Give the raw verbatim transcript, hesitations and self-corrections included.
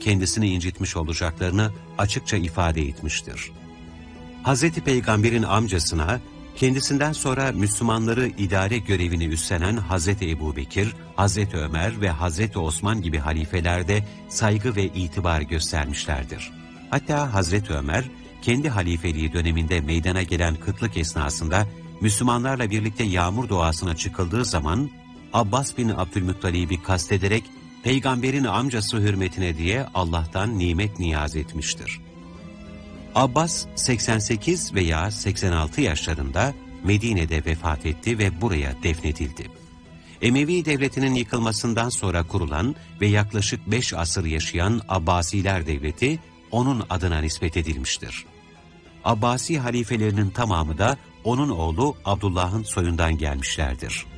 kendisini incitmiş olacaklarını açıkça ifade etmiştir. Hazreti Peygamber'in amcasına, kendisinden sonra Müslümanları idare görevini üstlenen Hazreti Ebubekir, Hazreti Ömer ve Hazreti Osman gibi halifeler de saygı ve itibar göstermişlerdir. Hatta Hazreti Ömer, kendi halifeliği döneminde meydana gelen kıtlık esnasında Müslümanlarla birlikte yağmur duasına çıkıldığı zaman Abbas bin Abdülmuttalib'i kastederek Peygamberin amcası hürmetine diye Allah'tan nimet niyaz etmiştir. Abbas seksen sekiz veya seksen altı yaşlarında Medine'de vefat etti ve buraya defnedildi. Emevi devletinin yıkılmasından sonra kurulan ve yaklaşık beş asır yaşayan Abbasiler devleti onun adına nispet edilmiştir. Abbasi halifelerinin tamamı da onun oğlu Abdullah'ın soyundan gelmişlerdir.